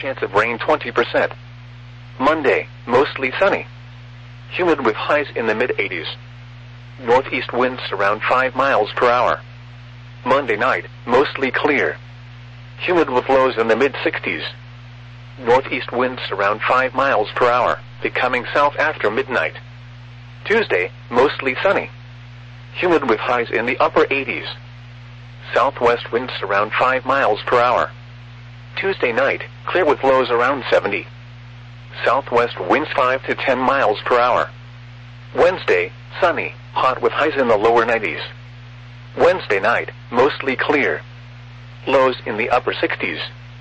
chance of rain 20%. Monday, mostly sunny. Humid with highs in the mid-80s. Northeast winds around 5 miles per hour. Monday night, mostly clear. Humid with lows in the mid-60s. Northeast winds around 5 miles per hour, becoming south after midnight. Tuesday, mostly sunny. Humid with highs in the upper 80s. Southwest winds around 5 miles per hour. Tuesday night, clear with lows around 70. Southwest winds 5 to 10 miles per hour. Wednesday, sunny, hot with highs in the lower 90s. Wednesday night, mostly clear. Lows in the upper 60s.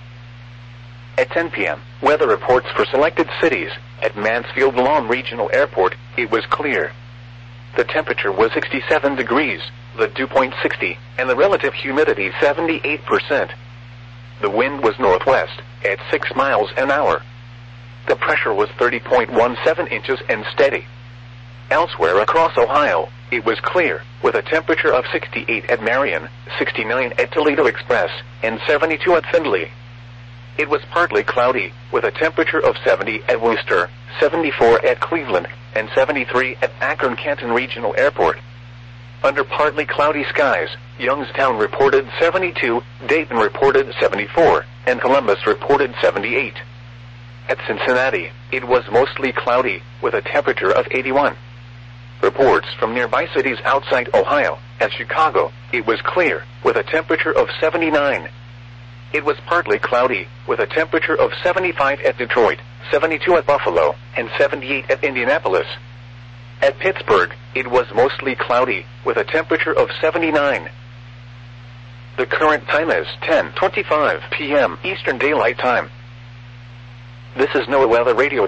At 10 p.m., weather reports for selected cities. At Mansfield Lawn Regional Airport, it was clear. The temperature was 67 degrees, the dew point 60, and the relative humidity 78%. The wind was northwest, at 6 miles an hour. The pressure was 30.17 inches and steady. Elsewhere across Ohio, it was clear, with a temperature of 68 at Marion, 69 at Toledo Express, and 72 at Findlay. It was partly cloudy, with a temperature of 70 at Worcester, 74 at Cleveland, and 73 at Akron-Canton Regional Airport. Under partly cloudy skies, Youngstown reported 72, Dayton reported 74, and Columbus reported 78. At Cincinnati, it was mostly cloudy, with a temperature of 81. Reports from nearby cities outside Ohio. At Chicago, it was clear, with a temperature of 79. It was partly cloudy, with a temperature of 75 at Detroit, 72 at Buffalo, and 78 at Indianapolis. At Pittsburgh, it was mostly cloudy, with a temperature of 79. The current time is 10:25 p.m. Eastern Daylight Time. This is NOAA Weather Radio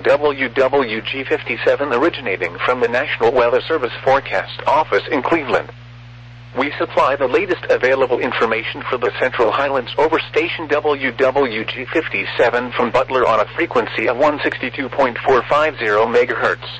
WWG57 originating from the National Weather Service Forecast Office in Cleveland. We supply the latest available information for the Central Highlands over station WWG57 from Butler on a frequency of 162.450 MHz.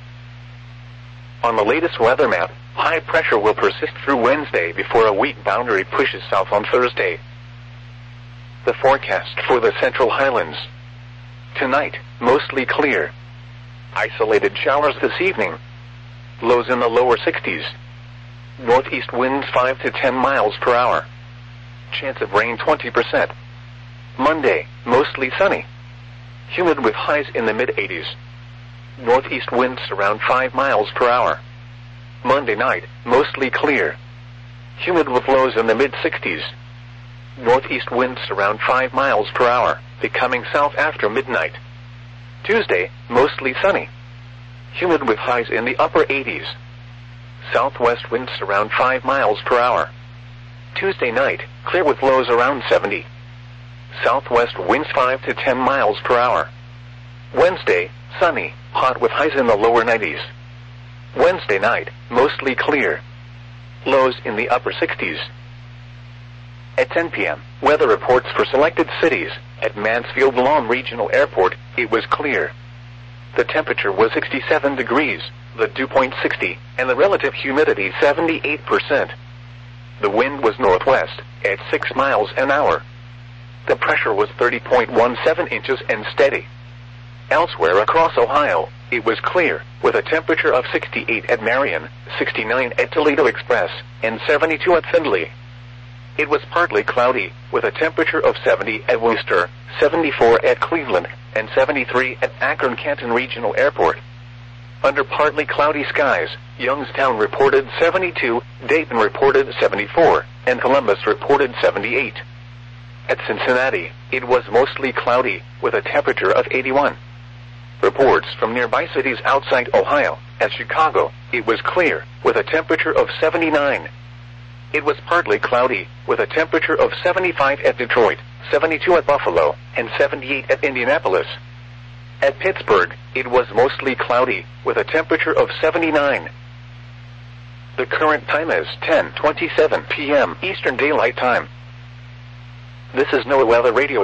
On the latest weather map, high pressure will persist through Wednesday before a weak boundary pushes south on Thursday. The forecast for the Central Highlands. Tonight, mostly clear. Isolated showers this evening. Lows in the lower 60s. Northeast winds 5 to 10 miles per hour. Chance of rain 20%. Monday, mostly sunny. Humid with highs in the mid-80s. Northeast winds around 5 miles per hour. Monday night, mostly clear. Humid with lows in the mid-60s. Northeast winds around 5 miles per hour, becoming south after midnight. Tuesday, mostly sunny. Humid with highs in the upper 80s. Southwest winds around 5 miles per hour. Tuesday night, clear with lows around 70. Southwest winds 5 to 10 miles per hour. Wednesday, sunny, hot with highs in the lower 90s. Wednesday night, mostly clear. Lows in the upper 60s. At 10 p.m., weather reports for selected cities. At Mansfield Lawn Regional Airport, it was clear. The temperature was 67 degrees, the dew point 60, and the relative humidity 78%. The wind was northwest, at 6 miles an hour. The pressure was 30.17 inches and steady. Elsewhere across Ohio, it was clear, with a temperature of 68 at Marion, 69 at Toledo Express, and 72 at Findlay. It was partly cloudy, with a temperature of 70 at Worcester, 74 at Cleveland, and 73 at Akron-Canton Regional Airport. Under partly cloudy skies, Youngstown reported 72, Dayton reported 74, and Columbus reported 78. At Cincinnati, it was mostly cloudy, with a temperature of 81. Reports from nearby cities outside Ohio. At Chicago, it was clear, with a temperature of 79. It was partly cloudy, with a temperature of 75 at Detroit, 72 at Buffalo, and 78 at Indianapolis. At Pittsburgh, it was mostly cloudy, with a temperature of 79. The current time is 10:27 p.m. Eastern Daylight Time. This is NOAA Weather Radio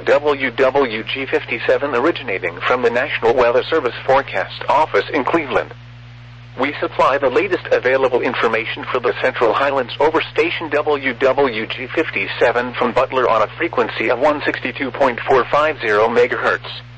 WWG57 originating from the National Weather Service Forecast Office in Cleveland. We supply the latest available information for the Central Highlands over station WWG57 from Butler on a frequency of 162.450 MHz.